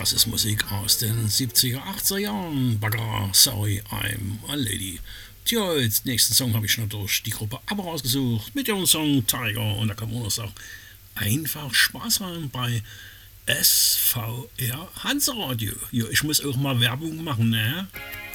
Das ist Musik aus den 70er, 80er Jahren. Bagger, Sorry, I'm a Lady. Tja, als nächsten Song habe ich natürlich die Gruppe ABBA rausgesucht mit ihrem Song Tiger. Und da kann man das auch einfach Spaß haben bei SVR Hanseradio. Ja, ich muss auch mal Werbung machen, ne?